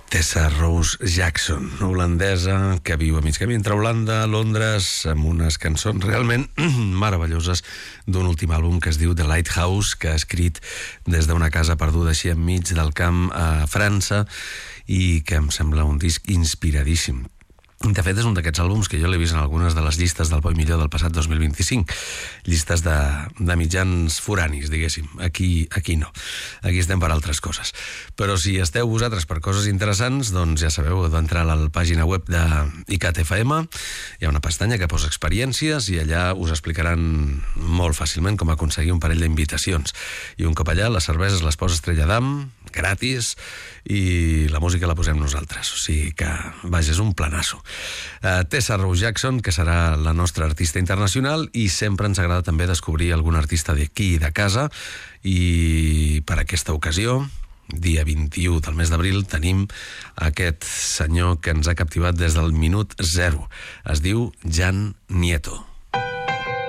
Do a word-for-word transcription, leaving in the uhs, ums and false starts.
Tessa Rose Jackson, holandesa que viu a mig camí entre Holanda i Londres, amb unes cançons realment meravelloses d'un últim àlbum que es diu The Lighthouse, que ha escrit des d'una casa perduda així enmig del camp a França i que em sembla un disc inspiradíssim. De fet, és un d'aquests àlbums que jo l'he vist en algunes de les llistes del Bo i Millor del passat dos mil vint-i-cinc. Llistes de, de mitjans foranis, diguéssim. Aquí, aquí no. Aquí estem per altres coses. Però si esteu vosaltres per coses interessants, doncs ja sabeu, heu d'entrar a la pàgina web de I C A T F M. Hi ha una pestanya que posa experiències i allà us explicaran molt fàcilment com aconseguir un parell d'invitacions. I un cop allà, les cerveses les posa Estrella Damm, gratis, i la música la posem nosaltres. O sigui que, vaja, és un planasso. Uh, Tessa Rose Jackson, que serà la nostra artista internacional, i sempre ens agrada també descobrir algun artista d'aquí de casa, i per aquesta ocasió, dia vint-i-u del mes d'abril, tenim aquest senyor que ens ha captivat des del minut zero. Es diu Jan Nieto.